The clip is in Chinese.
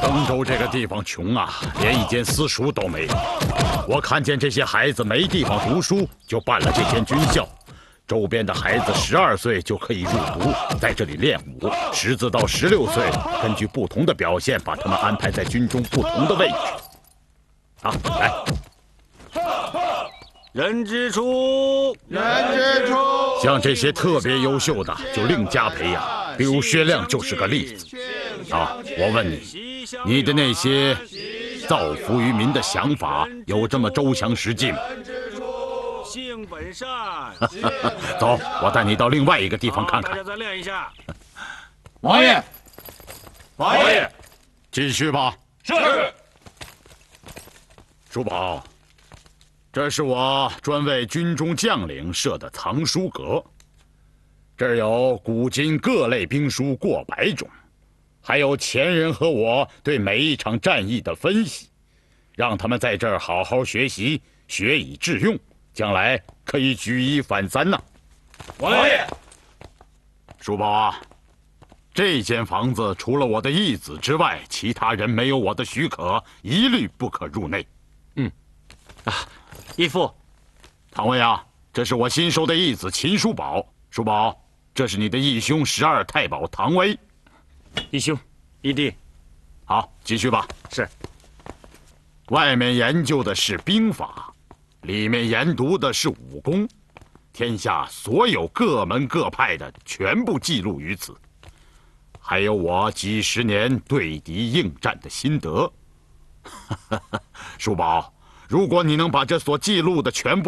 登州这个地方穷啊，连一间私塾都没有。我看见这些孩子没地方读书，就办了这间军校。周边的孩子12岁就可以入读，在这里练武。10至到16岁，根据不同的表现，把他们安排在军中不同的位置。好，来。 人之初， 人之初。 像这些特别优秀的，就另加培养。比如薛亮就是个例子。啊，我问你，你的那些造福于民的想法，有这么周详实际吗？ 性本善。 走，我带你到另外一个地方看看。 大家再练一下。 王爷，王爷， 继续吧。 是。 叔宝，这是我专为军中将领设的藏书阁，这儿有古今各类兵书过100种，还有前人和我对每一场战役的分析，让他们在这儿好好学习，学以致用，将来可以举一反三呐。 王爷， 叔宝啊，这间房子除了我的义子之外，其他人没有我的许可，一律不可入内。 义父， 唐威啊，这是我新收的义子秦叔宝。叔宝，这是你的义兄12太保唐威。 义兄，义弟， 好，继续吧。 是。 外面研究的是兵法，里面研读的是武功，天下所有各门各派的全部记录于此，还有我几10年对敌应战的心得。叔宝，如果你能把这所记录的全部